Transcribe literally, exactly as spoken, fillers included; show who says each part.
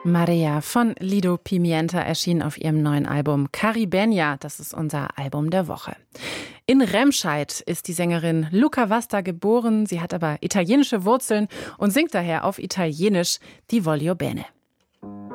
Speaker 1: Maria von Lido Pimienta erschien auf ihrem neuen Album Caribeña. Das ist unser Album der Woche. In Remscheid ist die Sängerin Luca Vasta geboren. Sie hat aber italienische Wurzeln und singt daher auf Italienisch die Voglio bene.